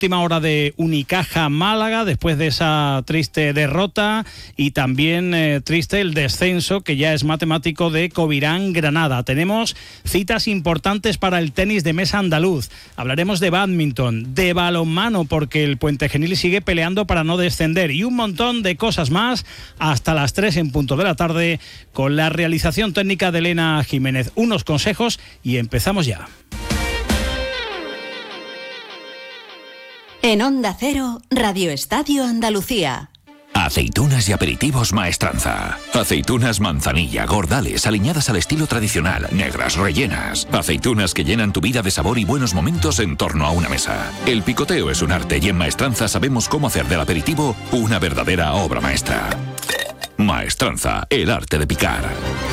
última hora de Unicaja Málaga, después de esa triste derrota, y también triste el descenso, que ya es matemático, de Covirán Granada. Tenemos citas importantes para el tenis de mesa andaluz. Hablaremos de bádminton, de balonmano, porque el Puente Genil sigue peleando para no descender, y un montón de cosas más hasta las 3 en punto de la tarde, con la realización técnica de Elena Jiménez. Unos consejos y empezamos ya. En Onda Cero, Radio Estadio Andalucía. Aceitunas y aperitivos Maestranza. Aceitunas manzanilla, gordales, aliñadas al estilo tradicional, negras, rellenas. Aceitunas que llenan tu vida de sabor y buenos momentos en torno a una mesa. El picoteo es un arte y en Maestranza sabemos cómo hacer del aperitivo una verdadera obra maestra. Maestranza, el arte de picar.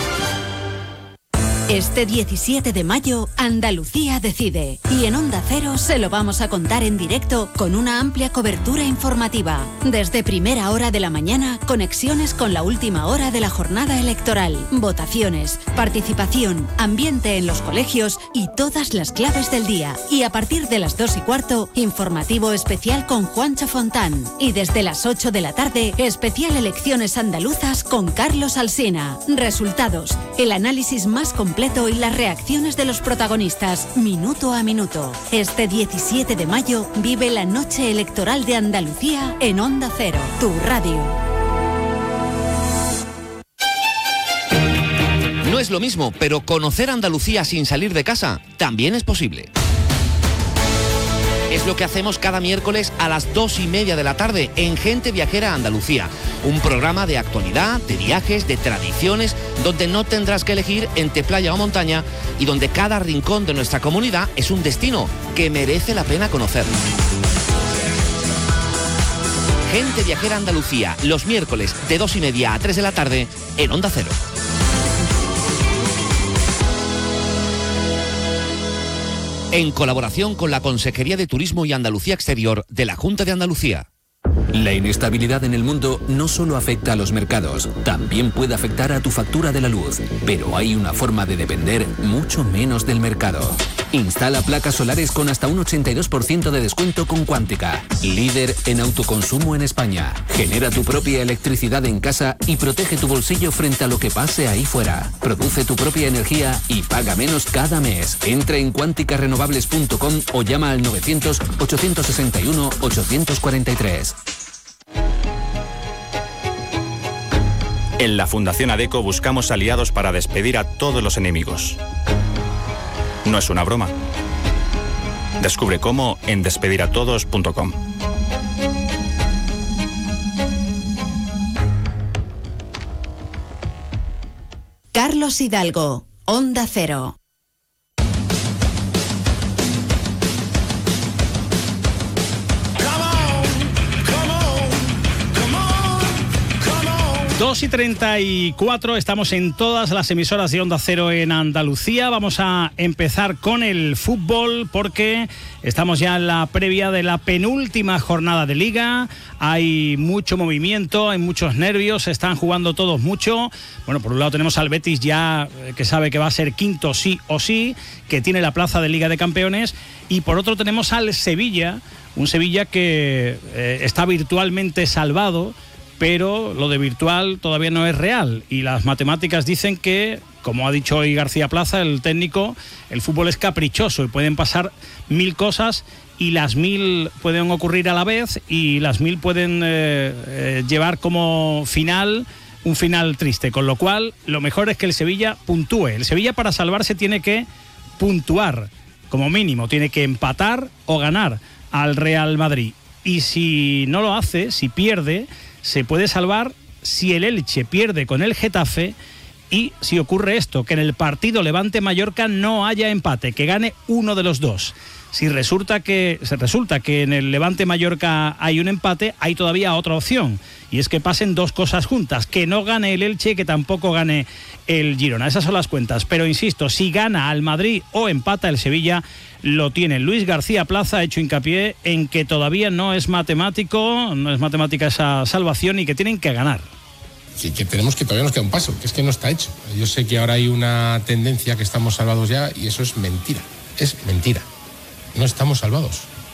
Este 17 de mayo, Andalucía decide. Y en Onda Cero se lo vamos a contar en directo con una amplia cobertura informativa. Desde primera hora de la mañana, conexiones con la última hora de la jornada electoral, votaciones, participación, ambiente en los colegios y todas las claves del día. Y a partir de las 2:15, informativo especial con Juancho Fontán. Y desde las 8 de la tarde, especial elecciones andaluzas con Carlos Alsina. Resultados, el análisis más completo y las reacciones de los protagonistas, minuto a minuto. Este 17 de mayo vive la noche electoral de Andalucía en Onda Cero, tu radio. No es lo mismo, pero conocer Andalucía sin salir de casa también es posible. Es lo que hacemos cada miércoles a las 2:30 de la tarde en Gente Viajera Andalucía. Un programa de actualidad, de viajes, de tradiciones, donde no tendrás que elegir entre playa o montaña y donde cada rincón de nuestra comunidad es un destino que merece la pena conocer. Gente Viajera Andalucía, los miércoles de 2:30 a 3 de la tarde en Onda Cero. En colaboración con la Consejería de Turismo y Andalucía Exterior de la Junta de Andalucía. La inestabilidad en el mundo no solo afecta a los mercados, también puede afectar a tu factura de la luz. Pero hay una forma de depender mucho menos del mercado. Instala placas solares con hasta un 82% de descuento con Cuántica, líder en autoconsumo en España. Genera tu propia electricidad en casa y protege tu bolsillo frente a lo que pase ahí fuera. Produce tu propia energía y paga menos cada mes. Entra en cuanticarenovables.com o llama al 900-861-843. En la Fundación ADECO buscamos aliados para despedir a todos los enemigos. No es una broma. Descubre cómo en despediratodos.com. Carlos Hidalgo, Onda Cero. 2:34, estamos en todas las emisoras de Onda Cero en Andalucía. Vamos a empezar con el fútbol porque estamos ya en la previa de la penúltima jornada de Liga. Hay mucho movimiento, hay muchos nervios, se están jugando todos mucho. Bueno, por un lado tenemos al Betis ya que sabe que va a ser quinto sí o sí, que tiene la plaza de Liga de Campeones, y por otro tenemos al Sevilla, un Sevilla que está virtualmente salvado, pero lo de virtual todavía no es real, y las matemáticas dicen que, como ha dicho hoy García Plaza, el técnico, el fútbol es caprichoso y pueden pasar 1000 cosas, y las 1000 pueden ocurrir a la vez, y las 1000 pueden llevar como final un final triste, con lo cual lo mejor es que el Sevilla puntúe. El Sevilla, para salvarse, tiene que puntuar, como mínimo, tiene que empatar o ganar al Real Madrid, y si no lo hace, si pierde, se puede salvar si el Elche pierde con el Getafe, y si ocurre esto, que en el partido Levante-Mallorca no haya empate, que gane uno de los dos. Si resulta que en el Levante-Mallorca hay un empate, hay todavía otra opción, y es que pasen dos cosas juntas, que no gane el Elche y que tampoco gane el Girona. Esas son las cuentas, pero insisto, si gana al Madrid o empata el Sevilla, lo tiene. Luis García Plaza ha hecho hincapié en que todavía no es matemática esa salvación, y que tienen que ganar. Sí, que tenemos que todavía nos queda un paso, que es que no está hecho. Yo sé que ahora hay una tendencia que estamos salvados ya, y eso es mentira. Es mentira. No estamos salvados.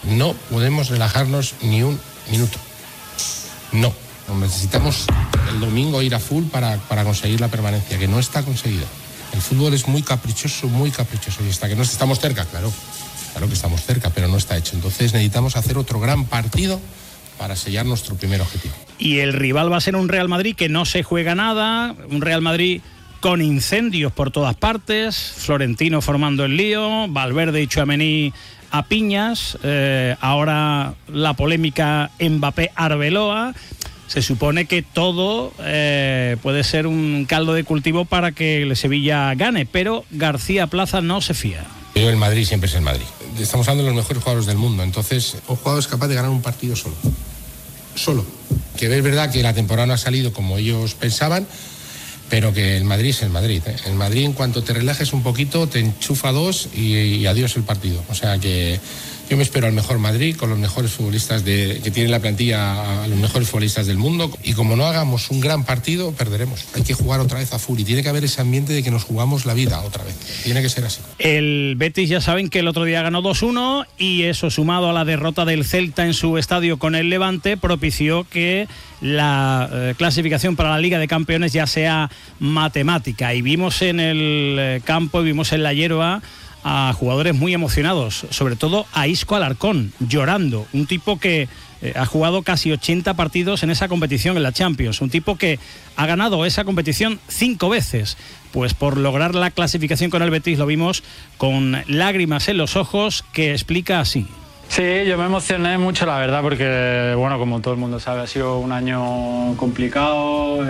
No podemos relajarnos ni un minuto. No. Necesitamos el domingo ir a full para conseguir la permanencia, que no está conseguida. El fútbol es muy caprichoso, y hasta que no estamos cerca, claro que estamos cerca, pero no está hecho. Entonces necesitamos hacer otro gran partido para sellar nuestro primer objetivo. Y el rival va a ser un Real Madrid que no se juega nada, un Real Madrid con incendios por todas partes, Florentino formando el lío, Valverde y Tchouaméni a piñas, ahora la polémica Mbappé-Arbeloa. Se supone que todo puede ser un caldo de cultivo para que el Sevilla gane, pero García Plaza no se fía. El Madrid siempre es el Madrid. Estamos hablando de los mejores jugadores del mundo, entonces un jugador es capaz de ganar un partido solo. Que es verdad que la temporada no ha salido como ellos pensaban, pero que el Madrid es el Madrid. El Madrid, en cuanto te relajes un poquito, te enchufa 2 y adiós el partido. O sea que yo me espero al mejor Madrid, con los mejores futbolistas que tiene la plantilla, a los mejores futbolistas del mundo. Y como no hagamos un gran partido, perderemos. Hay que jugar otra vez a full y tiene que haber ese ambiente de que nos jugamos la vida otra vez. Tiene que ser así. El Betis, ya saben que el otro día ganó 2-1 y eso, sumado a la derrota del Celta en su estadio con el Levante, propició que la clasificación para la Liga de Campeones ya sea matemática. Y vimos en el campo y vimos en la hierba a jugadores muy emocionados, sobre todo a Isco Alarcón, llorando, un tipo que ha jugado casi 80 partidos en esa competición en la Champions, un tipo que ha ganado esa competición 5 veces, pues por lograr la clasificación con el Betis lo vimos con lágrimas en los ojos, que explica así. Sí, yo me emocioné mucho, la verdad, porque, bueno, como todo el mundo sabe, ha sido un año complicado,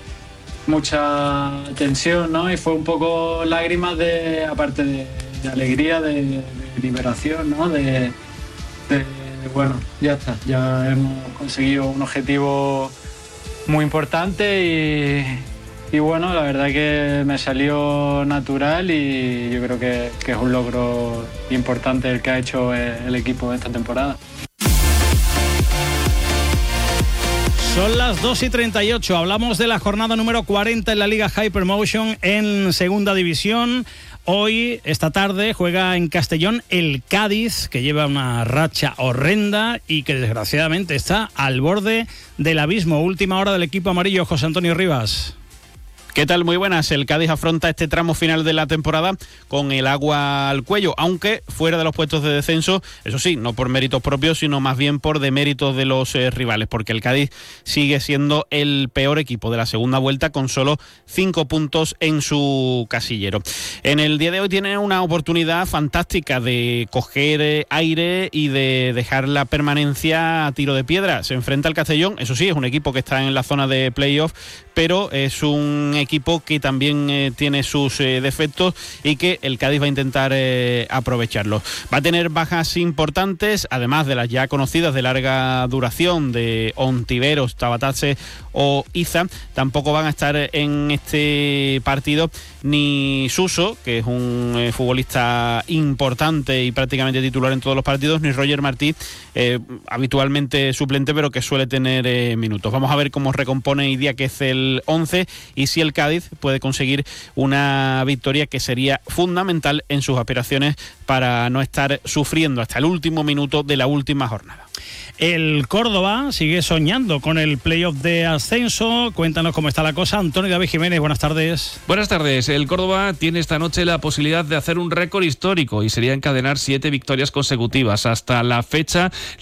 mucha tensión, ¿no? Y fue un poco lágrimas aparte de alegría, de liberación, ¿no? Bueno, ya está, ya hemos conseguido un objetivo muy importante y bueno, la verdad que me salió natural y yo creo que es un logro importante el que ha hecho el equipo esta temporada. Son las 2:38, hablamos de la jornada número 40 en la Liga Hypermotion en Segunda División. Hoy, esta tarde, juega en Castellón el Cádiz, que lleva una racha horrenda y que desgraciadamente está al borde del abismo. Última hora del equipo amarillo, José Antonio Rivas. ¿Qué tal? Muy buenas. El Cádiz afronta este tramo final de la temporada con el agua al cuello, aunque fuera de los puestos de descenso, eso sí, no por méritos propios, sino más bien por deméritos de los rivales, porque el Cádiz sigue siendo el peor equipo de la segunda vuelta con solo 5 puntos en su casillero. En el día de hoy tiene una oportunidad fantástica de coger aire y de dejar la permanencia a tiro de piedra. Se enfrenta al Castellón, eso sí, es un equipo que está en la zona de playoff, pero es un equipo que también tiene sus defectos y que el Cádiz va a intentar aprovecharlos. Va a tener bajas importantes, además de las ya conocidas de larga duración de Ontiveros, Tabatase o Iza. Tampoco van a estar en este partido ni Suso, que es un futbolista importante y prácticamente titular en todos los partidos, ni Roger Martí, habitualmente suplente, pero que suele tener minutos. Vamos a ver cómo recompone Idia, que es el 11, y si el Cádiz puede conseguir una victoria que sería fundamental en sus aspiraciones para no estar sufriendo hasta el último minuto de la última jornada. El Córdoba sigue soñando con el playoff de ascenso. Cuéntanos cómo está la cosa. Antonio David Jiménez, buenas tardes. Buenas tardes. El Córdoba tiene esta noche la posibilidad de hacer un récord histórico y sería encadenar 7 victorias consecutivas. Hasta la fecha,